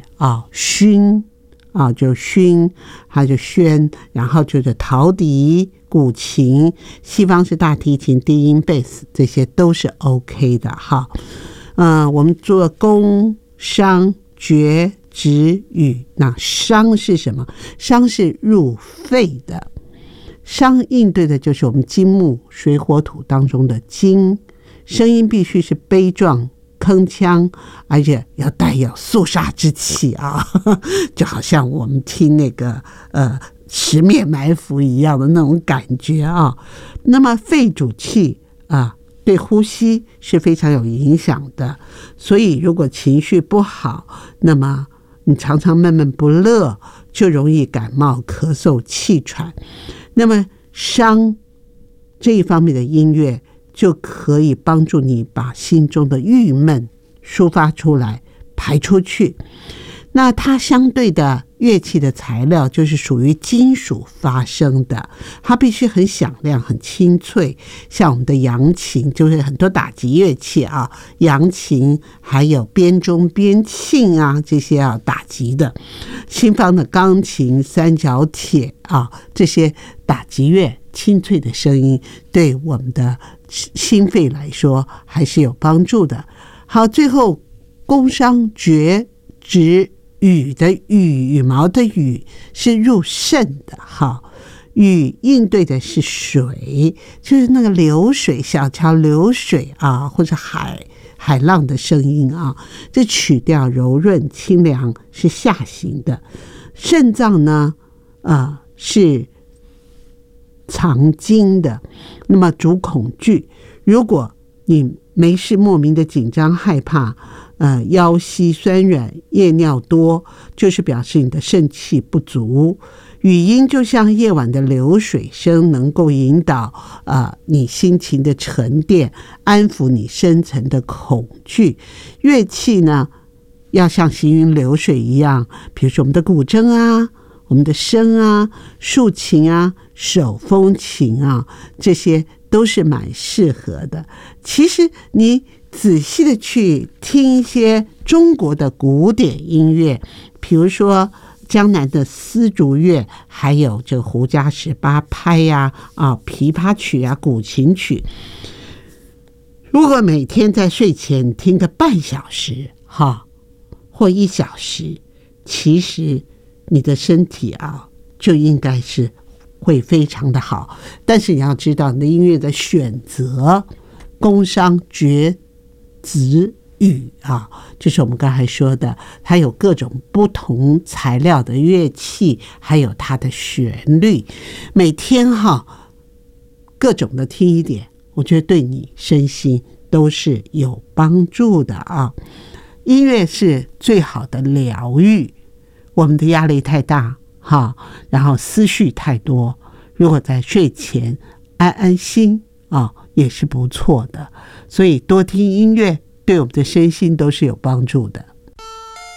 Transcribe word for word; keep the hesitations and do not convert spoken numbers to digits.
啊，埙啊，就埙，还有宣，然后就是陶笛、古琴，西方是大提琴、低音、贝斯，这些都是 OK 的哈。嗯、呃，我们做宫、商、角、徵、羽，那商是什么？商是入肺的，商应对的就是我们金木水火土当中的金，声音必须是悲壮铿锵，而且要带有肃杀之气啊，就好像我们听那个呃十面埋伏一样的那种感觉啊。那么肺主气啊，对呼吸是非常有影响的，所以如果情绪不好，那么你常常闷闷不乐，就容易感冒、咳嗽、气喘。那么商这一方面的音乐就可以帮助你把心中的郁闷抒发出来，排出去。那它相对的乐器的材料就是属于金属发声的，它必须很响亮很清脆，像我们的扬琴，就是很多打击乐器啊，扬琴还有编钟编磬啊，这些啊打击的，西方的钢琴、三角铁啊，这些打击乐清脆的声音对我们的心肺来说还是有帮助的。好，最后宫商角徵羽的羽，羽毛的羽是入肾的哈。羽应对的是水，就是那个流水，小桥流水啊，或者海海浪的声音啊。这曲调柔润清凉，是下行的。肾脏呢，啊、呃、是藏精的，那么主恐惧。如果你没事莫名的紧张害怕，呃，腰膝酸软、夜尿多，就是表示你的肾气不足。语音就像夜晚的流水声，能够引导呃你心情的沉淀，安抚你深层的恐惧。乐器呢，要像行云流水一样，比如说我们的古筝啊，我们的笙啊、竖琴啊、手风琴啊，这些都是蛮适合的。其实你仔细的去听一些中国的古典音乐，比如说江南的丝竹乐，还有这个胡笳十八拍呀、啊、啊琵琶曲啊、古琴曲。如果每天在睡前听个半小时哈，或一小时，其实你的身体啊就应该是会非常的好。但是你要知道你的音乐的选择，宫商角徵羽啊，就是我们刚才说的，它有各种不同材料的乐器，还有它的旋律。每天哈各种的听一点，我觉得对你身心都是有帮助的啊。音乐是最好的疗愈。我们的压力太大哈，然后思绪太多，如果在睡前安安心啊，也是不错的。所以多听音乐对我们的身心都是有帮助的。